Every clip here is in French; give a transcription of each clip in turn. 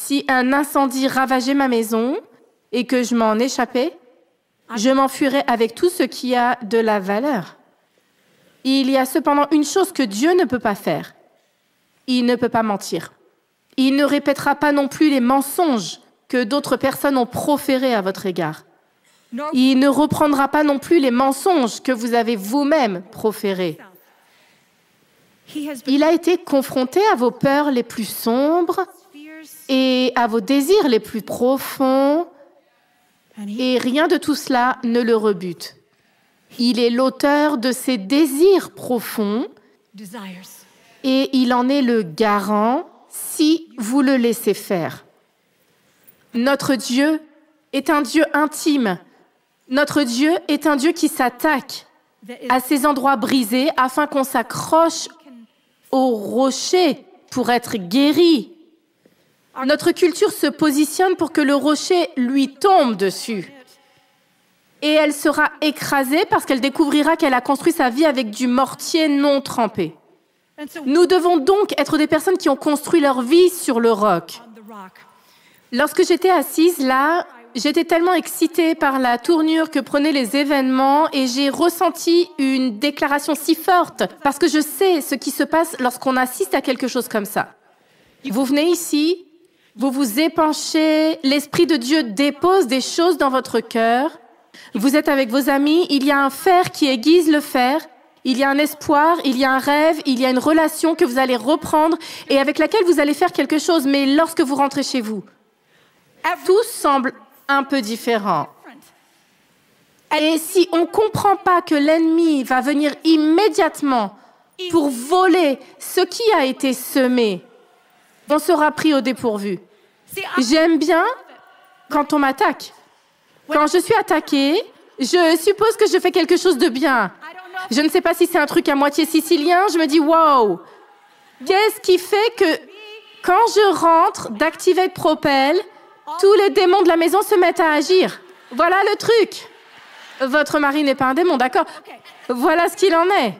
Si un incendie ravageait ma maison et que je m'en échappais, je m'enfuirais avec tout ce qui a de la valeur. Il y a cependant une chose que Dieu ne peut pas faire. Il ne peut pas mentir. Il ne répétera pas non plus les mensonges que d'autres personnes ont proférés à votre égard. Il ne reprendra pas non plus les mensonges que vous avez vous-même proférés. Il a été confronté à vos peurs les plus sombres et à vos désirs les plus profonds, et rien de tout cela ne le rebute. Il est l'auteur de ces désirs profonds et il en est le garant si vous le laissez faire. Notre Dieu est un Dieu intime. Notre Dieu est un Dieu qui s'attaque à ces endroits brisés afin qu'on s'accroche au rocher pour être guéri. Notre culture se positionne pour que le rocher lui tombe dessus. Et elle sera écrasée parce qu'elle découvrira qu'elle a construit sa vie avec du mortier non trempé. Nous devons donc être des personnes qui ont construit leur vie sur le roc. Lorsque j'étais assise là, j'étais tellement excitée par la tournure que prenaient les événements et j'ai ressenti une déclaration si forte parce que je sais ce qui se passe lorsqu'on assiste à quelque chose comme ça. Vous venez ici, vous vous épanchez, l'Esprit de Dieu dépose des choses dans votre cœur. Vous êtes avec vos amis, il y a un fer qui aiguise le fer, il y a un espoir, il y a un rêve, il y a une relation que vous allez reprendre et avec laquelle vous allez faire quelque chose. Mais lorsque vous rentrez chez vous, tout semble un peu différent. Et si on ne comprend pas que l'ennemi va venir immédiatement pour voler ce qui a été semé, on sera pris au dépourvu. J'aime bien quand on m'attaque. Quand je suis attaquée, je suppose que je fais quelque chose de bien. Je ne sais pas si c'est un truc à moitié sicilien, je me dis « wow ». Qu'est-ce qui fait que quand je rentre d'Activate Propel, tous les démons de la maison se mettent à agir? Voilà le truc. Votre mari n'est pas un démon, d'accord? Voilà ce qu'il en est.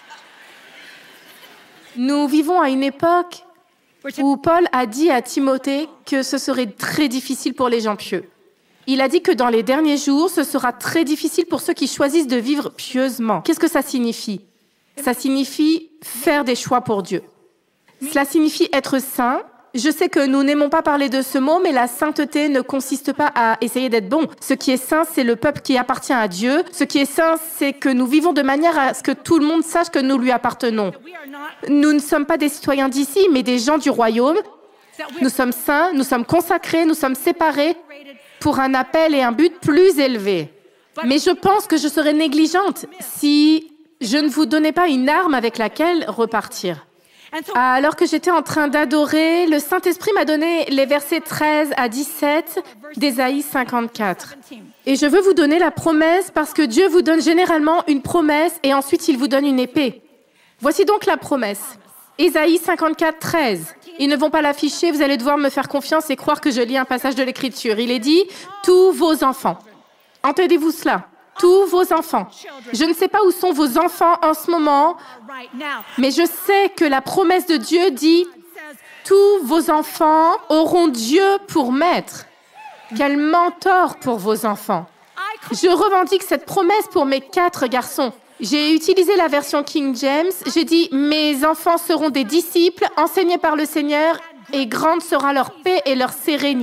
Nous vivons à une époque où Paul a dit à Timothée que ce serait très difficile pour les gens pieux. Il a dit que dans les derniers jours, ce sera très difficile pour ceux qui choisissent de vivre pieusement. Qu'est-ce que ça signifie? Ça signifie faire des choix pour Dieu. Cela signifie être saint. Je sais que nous n'aimons pas parler de ce mot, mais la sainteté ne consiste pas à essayer d'être bon. Ce qui est saint, c'est le peuple qui appartient à Dieu. Ce qui est saint, c'est que nous vivons de manière à ce que tout le monde sache que nous lui appartenons. Nous ne sommes pas des citoyens d'ici, mais des gens du royaume. Nous sommes saints, nous sommes consacrés, nous sommes séparés pour un appel et un but plus élevé. Mais je pense que je serais négligente si je ne vous donnais pas une arme avec laquelle repartir. Alors que j'étais en train d'adorer, le Saint-Esprit m'a donné les versets 13 à 17 d'Ésaïe 54. Et je veux vous donner la promesse parce que Dieu vous donne généralement une promesse et ensuite il vous donne une épée. Voici donc la promesse. Ésaïe 54, 13. Ils ne vont pas l'afficher, vous allez devoir me faire confiance et croire que je lis un passage de l'Écriture. Il est dit « Tous vos enfants ». Entendez-vous cela? Tous vos enfants. Je ne sais pas où sont vos enfants en ce moment, mais je sais que la promesse de Dieu dit « Tous vos enfants auront Dieu pour maître ». Quel mentor pour vos enfants. Je revendique cette promesse pour mes 4 garçons. J'ai utilisé la version King James. J'ai dit « Mes enfants seront des disciples enseignés par le Seigneur et grande sera leur paix et leur sérénité. »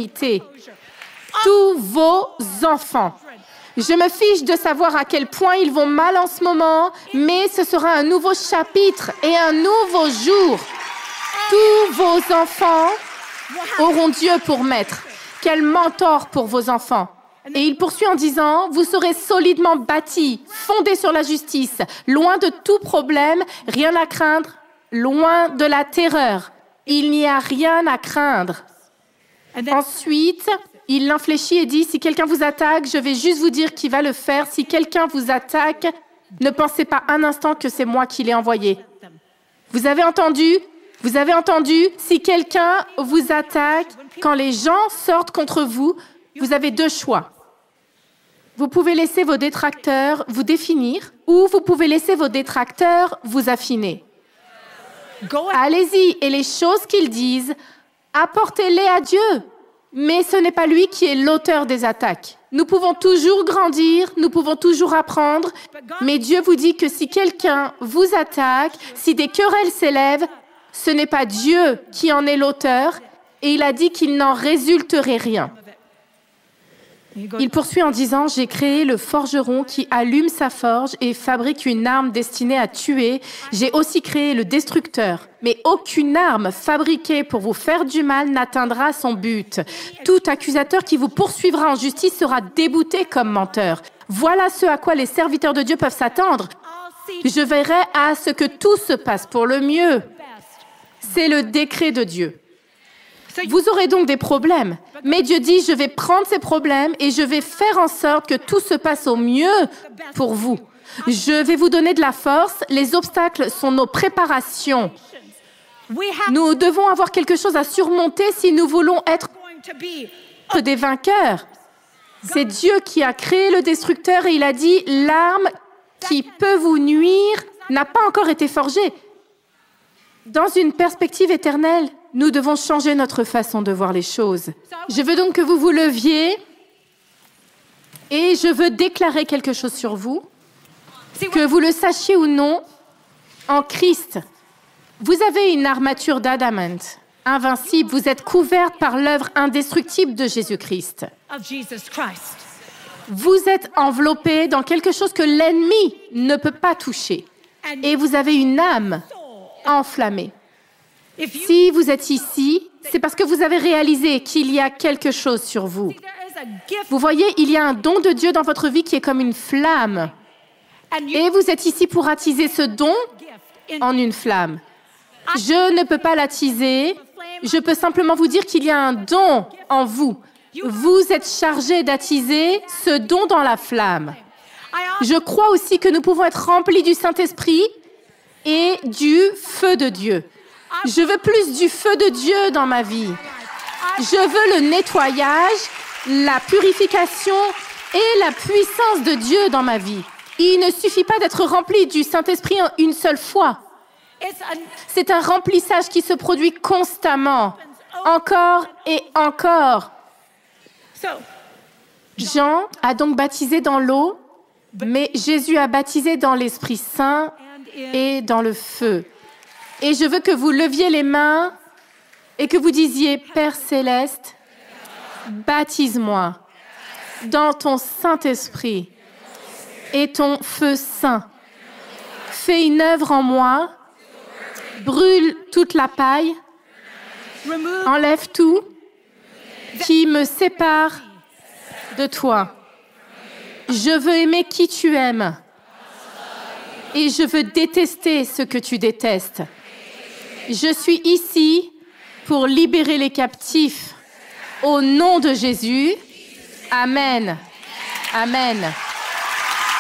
Tous vos enfants. Je me fiche de savoir à quel point ils vont mal en ce moment, mais ce sera un nouveau chapitre et un nouveau jour. Tous vos enfants auront Dieu pour maître. Quel mentor pour vos enfants. Et il poursuit en disant, vous serez solidement bâtis, fondés sur la justice, loin de tout problème, rien à craindre, loin de la terreur. Il n'y a rien à craindre. Ensuite, il l'infléchit et dit, si quelqu'un vous attaque, je vais juste vous dire qui va le faire. Si quelqu'un vous attaque, ne pensez pas un instant que c'est moi qui l'ai envoyé. Vous avez entendu? Vous avez entendu? Si quelqu'un vous attaque, quand les gens sortent contre vous, vous avez 2 choix. Vous pouvez laisser vos détracteurs vous définir ou vous pouvez laisser vos détracteurs vous affiner. Allez-y et les choses qu'ils disent, apportez-les à Dieu. Mais ce n'est pas lui qui est l'auteur des attaques. Nous pouvons toujours grandir, nous pouvons toujours apprendre, mais Dieu vous dit que si quelqu'un vous attaque, si des querelles s'élèvent, ce n'est pas Dieu qui en est l'auteur, et il a dit qu'il n'en résulterait rien. Il poursuit en disant « J'ai créé le forgeron qui allume sa forge et fabrique une arme destinée à tuer. J'ai aussi créé le destructeur. Mais aucune arme fabriquée pour vous faire du mal n'atteindra son but. Tout accusateur qui vous poursuivra en justice sera débouté comme menteur. Voilà ce à quoi les serviteurs de Dieu peuvent s'attendre. Je veillerai à ce que tout se passe pour le mieux. » C'est le décret de Dieu. Vous aurez donc des problèmes, mais Dieu dit, je vais prendre ces problèmes et je vais faire en sorte que tout se passe au mieux pour vous. Je vais vous donner de la force, les obstacles sont nos préparations. Nous devons avoir quelque chose à surmonter si nous voulons être des vainqueurs. C'est Dieu qui a créé le destructeur et il a dit, l'arme qui peut vous nuire n'a pas encore été forgée. Dans une perspective éternelle, nous devons changer notre façon de voir les choses. Je veux donc que vous vous leviez et je veux déclarer quelque chose sur vous, que vous le sachiez ou non, en Christ, vous avez une armature d'adamant, invincible, vous êtes couverte par l'œuvre indestructible de Jésus-Christ. Vous êtes enveloppé dans quelque chose que l'ennemi ne peut pas toucher et vous avez une âme enflammée. Si vous êtes ici, c'est parce que vous avez réalisé qu'il y a quelque chose sur vous. Vous voyez, il y a un don de Dieu dans votre vie qui est comme une flamme. Et vous êtes ici pour attiser ce don en une flamme. Je ne peux pas l'attiser. Je peux simplement vous dire qu'il y a un don en vous. Vous êtes chargé d'attiser ce don dans la flamme. Je crois aussi que nous pouvons être remplis du Saint-Esprit et du feu de Dieu. Je veux plus du feu de Dieu dans ma vie. Je veux le nettoyage, la purification et la puissance de Dieu dans ma vie. Il ne suffit pas d'être rempli du Saint-Esprit une seule fois. C'est un remplissage qui se produit constamment, encore et encore. Jean a donc baptisé dans l'eau, mais Jésus a baptisé dans l'Esprit Saint et dans le feu. Et je veux que vous leviez les mains et que vous disiez, Père Céleste, baptise-moi dans ton Saint-Esprit et ton feu saint. Fais une œuvre en moi, brûle toute la paille, enlève tout qui me sépare de toi. Je veux aimer qui tu aimes et je veux détester ce que tu détestes. Je suis ici pour libérer les captifs. Au nom de Jésus, Amen. Amen.